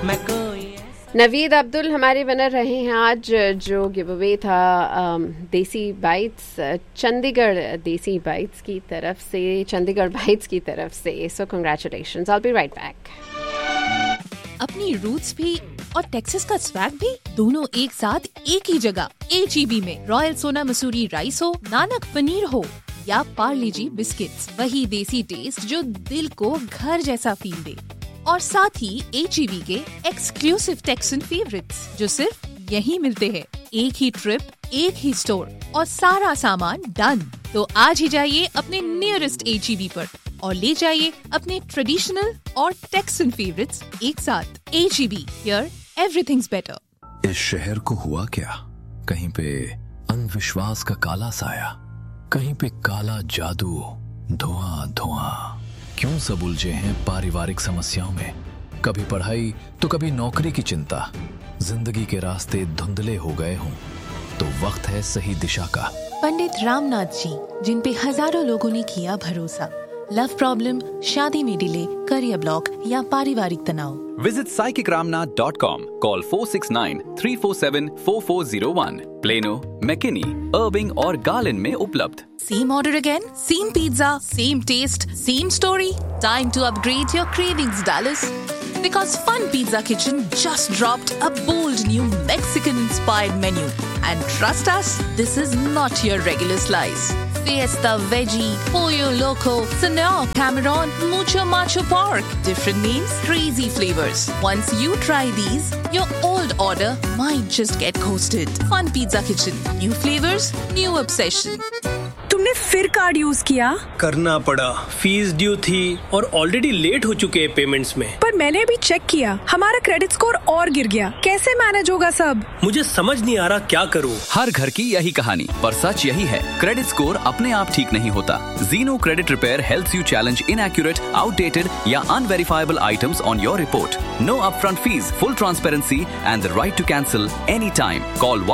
मैं कोई। नवीद अब्दुल हमारे विनर रहे हैं आज, जो गिव अवे था देसी बाइट्स, चंडीगढ़ देसी बाइट्स की तरफ से, चंडीगढ़ बाइट्स की तरफ से। सो congratulations, I will be right back. अपनी रूट्स भी और टेक्सास का स्वैग भी, दोनों एक साथ एक ही जगह HEB में। रॉयल सोना मसूरी राइस हो, नानक पनीर हो या पार्ले जी बिस्किट्स, वही देसी टेस्ट जो दिल को घर जैसा फील दे। और साथ ही HEB के एक्सक्लूसिव टेक्सन फेवरेट्स जो सिर्फ यहीं मिलते हैं। एक ही ट्रिप, एक ही स्टोर और सारा सामान डन। तो आज ही जाइए अपने नियरेस्ट HEB पर और ले जाइए अपने ट्रेडिशनल और टेक्सन फेवरेट्स एक साथ। HEB, here everything's better. इस शहर को हुआ क्या? कहीं पे अंधविश्वास का काला साया, कहीं पे काला जादू, धुआं धुआं। क्यों सब उलझे हैं पारिवारिक समस्याओं में? कभी पढ़ाई तो कभी नौकरी की चिंता, जिंदगी के रास्ते धुंधले हो गए हों, तो वक्त है सही दिशा का। पंडित रामनाथ जी, जिन पे हजारों लोगों ने किया भरोसा। लव प्रॉब्लम, शादी में डिले, करियर ब्लॉक या पारिवारिक तनाव। Visit psychicramnath.com. Call 469-347-4401. Plano, McKinney, Irving और Garland में उपलब्ध। Same order again, same pizza, same taste, same story. Time to upgrade your cravings, Dallas. Because Fun Pizza Kitchen just dropped a bold new Mexican-inspired menu. And trust us, this is not your regular slice. Fiesta Veggie, Pollo Loco, Senor Cameron, Mucho Macho Pork. Different names, crazy flavors. Once you try these, your old order might just get ghosted. Fun Pizza Kitchen. New flavors, new obsession. तुमने फिर card use किया? करना पड़ा, fees due थी और already late हो चुके हैं पेमेंट्स में। पर मैंने अभी चेक किया, हमारा क्रेडिट स्कोर और गिर गया। कैसे मैनेज होगा सब? मुझे समझ नहीं आ रहा क्या करूं। हर घर की यही कहानी, पर सच यही है, क्रेडिट स्कोर अपने आप ठीक नहीं होता। Zeno Credit Repair helps you challenge inaccurate, outdated या unverifiable items on your report. No upfront fees, full transparency and the right to cancel anytime. Call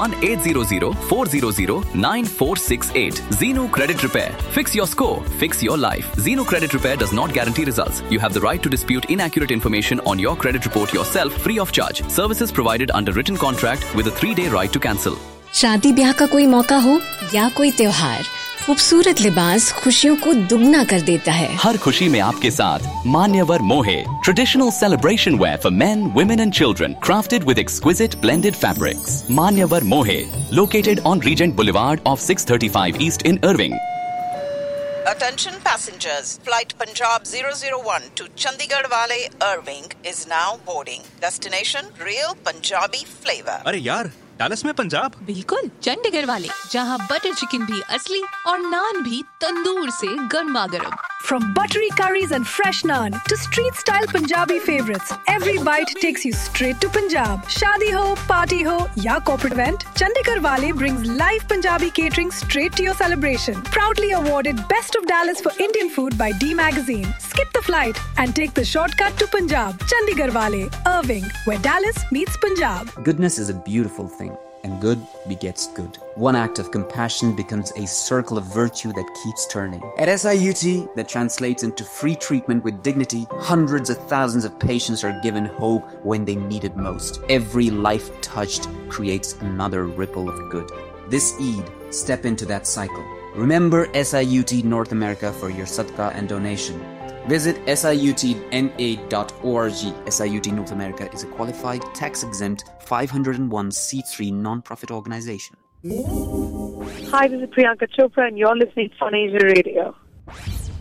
1-800-400-9468. Zeno Credit Repair. Fix your score. Fix your life. Zeno Credit Repair does not guarantee results. You have the right to dispute inaccurate information on your credit report yourself free of charge. Services provided under written contract with a 3-day right to cancel. शादी ब्याह का कोई मौका हो या कोई त्योहार, खूबसूरत लिबास खुशियों को दुगना कर देता है। हर खुशी में आपके साथ मान्यवर मोहे, traditional celebration wear for men, women and children, crafted with exquisite blended fabrics. मान्यवर मोहे, located on Regent Boulevard off 635 East in Irving. Attention passengers, flight Punjab 001 to Chandigarh Wale Irving is now boarding. Destination Real Punjabi flavor. अरे यार, Dallas में पंजाब? बिल्कुल, चंडीगढ़ वाले, जहाँ butter chicken भी असली और नान भी तंदूर से गर्मा गर्म। From buttery curries and fresh naan to street-style Punjabi favorites, every bite takes you straight to Punjab. Shadi ho, party ho, ya corporate event, Chandigarh Wale brings live Punjabi catering straight to your celebration. Proudly awarded Best of Dallas for Indian Food by D Magazine. Skip the flight and take the shortcut to Punjab. Chandigarh Wale, Irving, where Dallas meets Punjab. Goodness is a beautiful thing, and good begets good. One act of compassion becomes a circle of virtue that keeps turning. At SIUT, that translates into free treatment with dignity. Hundreds of thousands of patients are given hope when they need it most. Every life touched creates another ripple of good. This Eid, step into that cycle. Remember SIUT North America for your sadaqah and donation. Visit siutna.org. SIUT North America is a qualified, tax-exempt 501c3 non-profit organization. Hi, this is Priyanka Chopra and you're listening to Fun Asia Radio.